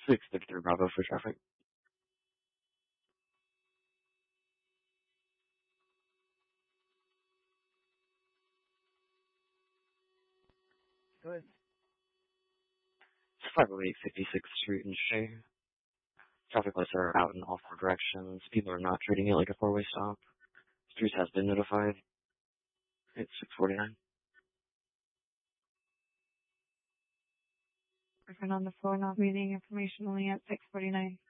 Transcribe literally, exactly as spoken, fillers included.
six thirty-three Bravo for traffic. Good. It's five oh eight fifty-sixth Street in Shea. Traffic lights are out in all four directions. People are not treating it like a four-way stop. Street has been notified. It's six forty-nine. Person on the floor not reading information only at six forty-nine.